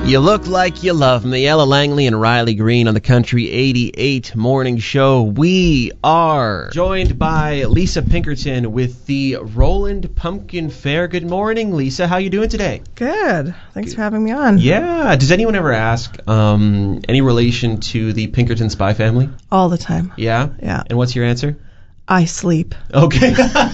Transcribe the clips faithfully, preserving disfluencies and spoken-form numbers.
You Look Like You Love Me, Ella Langley and Riley Green on the Country eighty-eight Morning Show. We are joined by Lisa Pinkerton with the Roland Pumpkin Fair. Good morning, Lisa. How you doing today? Good. Thanks for having me on. Yeah. Does anyone ever ask um, any relation to the Pinkerton spy family? All the time. Yeah? Yeah. And what's your answer? I sleep. Okay.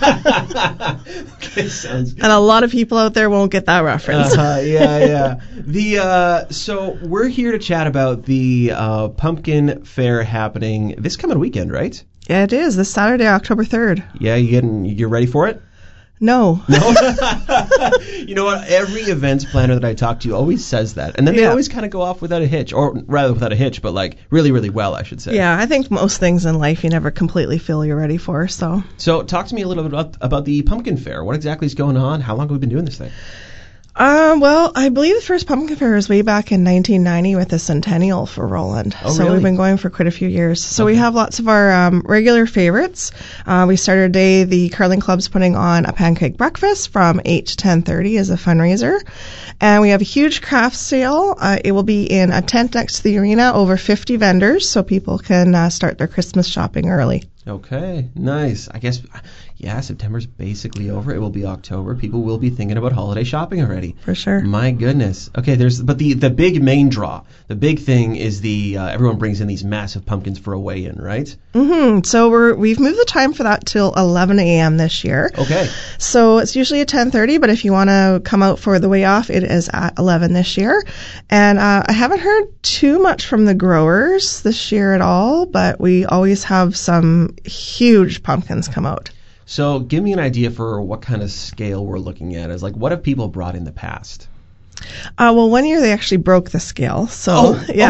Okay, sounds good. And a lot of people out there won't get that reference. Uh-huh, yeah, yeah. The uh, so we're here to chat about the uh, Pumpkin Fair happening this coming weekend, right? Yeah, it is. This Saturday, October third. Yeah, you getting you're ready for it? No. No. You know what? Every events planner that I talk to always says that, and then they Yeah. always kind of go off without a hitch, or rather without a hitch, but like really, really well, I should say. Yeah, I think most things in life you never completely feel you're ready for. So. So talk to me a little bit about, about the Pumpkin Fair. What exactly is going on? How long have we been doing this thing? Um, well, I believe the first Pumpkin Fair was way back in nineteen ninety with the centennial for Roland. Oh, so really? we've been going for quite a few years. So Okay. we have lots of our um, regular favorites. Uh, we started our day, the curling club's putting on a pancake breakfast from eight to ten thirty as a fundraiser. And we have a huge craft sale. Uh, it will be in a tent next to the arena, over fifty vendors, so people can uh, start their Christmas shopping early. Okay, nice. I guess, yeah, September's basically over. It will be October. People will be thinking about holiday shopping already. For sure. My goodness. Okay, there's, but the, the big main draw, the big thing is the, uh, everyone brings in these massive pumpkins for a weigh-in, right? Mm-hmm. So we're, we've moved the time for that till eleven a.m. this year. Okay. So it's usually at ten thirty, but if you want to come out for the way off, it is at eleven this year. And uh, I haven't heard too much from the growers this year at all, but we always have some huge pumpkins come out. So give me an idea for what kind of scale we're looking at. Is like, what have people brought in the past? Uh, well, one year they actually broke the scale. So, Oh, yeah.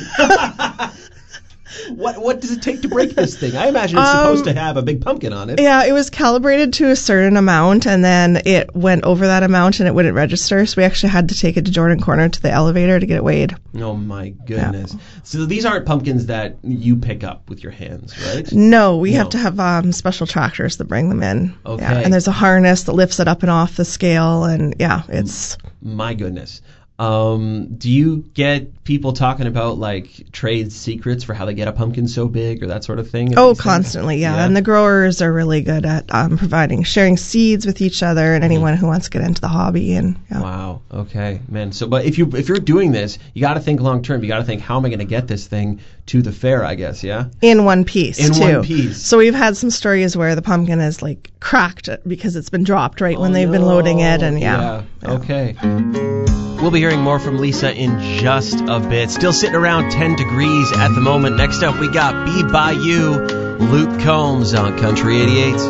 okay. What what does it take to break this thing? I imagine it's Um, supposed to have a big pumpkin on it. Yeah, it was calibrated to a certain amount, and then it went over that amount, and it wouldn't register. So we actually had to take it to Jordan Corner to the elevator to get it weighed. Oh my goodness. So these aren't pumpkins that you pick up with your hands, right? No, we No. have to have um, special tractors that bring them in. Okay. Yeah, and there's a harness that lifts it up and off the scale, and yeah, it's... My goodness. Um, do you get people talking about like trade secrets for how they get a pumpkin so big or that sort of thing? Oh, constantly, yeah. Yeah. And the growers are really good at um, providing, sharing seeds with each other and anyone who wants to get into the hobby. And yeah. Wow. Okay, man. So, but if you if you're doing this, you got to think long term. You got to think, how am I going to get this thing to the fair? I guess, yeah. In one piece, In too. one piece. So we've had some stories where the pumpkin is like cracked because it's been dropped right when Oh, they've been no. loading it, and yeah. Yeah. Okay. We'll be hearing more from Lisa in just a bit. Still sitting around ten degrees at the moment. Next up, we got Be By You, Luke Combs on Country eighty-eight.